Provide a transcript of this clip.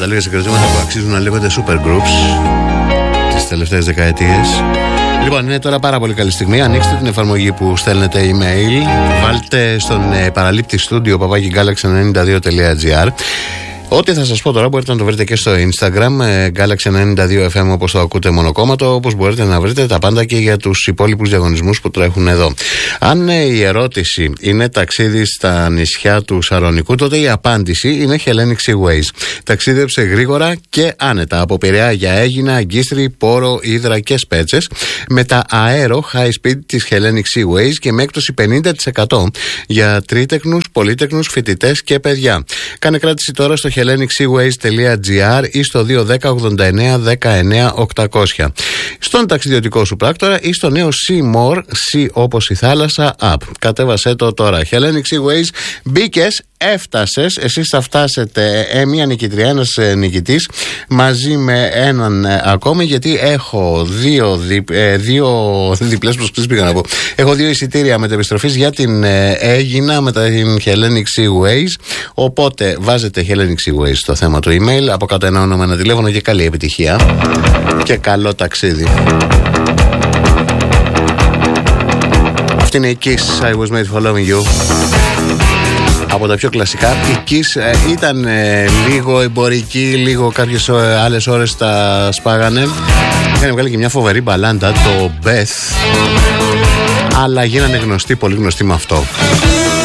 συγκροτήματα, λίγα συγκροτήματα που αξίζουν να λέγονται super groups τις τελευταίες δεκαετίες. Λοιπόν, είναι τώρα πάρα πολύ καλή στιγμή. Ανοίξτε την εφαρμογή που στέλνετε email, βάλτε στον παραλήπτη studio @galaxy92.gr. Ό,τι θα σας πω τώρα μπορείτε να το βρείτε και στο Instagram, Galaxy92FM όπως το ακούτε μονοκόμματο, όπως μπορείτε να βρείτε τα πάντα και για τους υπόλοιπους διαγωνισμούς που τρέχουν εδώ. Αν η ερώτηση είναι ταξίδι στα νησιά του Σαρονικού, τότε η απάντηση είναι Hellenic Seaways. Ταξίδεψε γρήγορα και άνετα από Πειραιά για Αίγινα, Αγκίστρι, Πόρο, Ύδρα και Σπέτσες με τα αέρο high speed της Hellenic Seaways και με έκπτωση 50% για τρίτεκνους, πολύτεκνους, φοιτητές και παιδιά. Κάνε κράτηση τώρα στο hellenicseaways.gr ή στο 210 89 19 800. Στον ταξιδιωτικό σου πράκτορα ή στο νέο Sea More, Sea όπως η θάλασσα app. Κατέβασέ το τώρα. Hellenic Seaways, μπήκες, έφτασες, εσείς θα φτάσετε μία νικητριά, ένας νικητής μαζί με έναν ακόμη, γιατί έχω δύο διπλές προσκλήσεις, πήγα να πω. Έχω 2 εισιτήρια μετεπιστροφής για την Αίγινα με την Hellenic Seaways, οπότε βάζετε Hellenic Seaways στο θέμα του email, από κάτω ένα όνομα, ένα τηλέφωνο και καλή επιτυχία και καλό ταξίδι. Αυτή είναι η Kiss, I was made for loving you. Από τα πιο κλασικά. Η Kiss ήταν λίγο εμπορική, λίγο κάποιες άλλες ώρες τα σπάγανε. Είχαν βγάλει και μια φοβερή μπαλάντα, το Beth, αλλά γίνανε γνωστοί, πολύ γνωστοί με αυτό.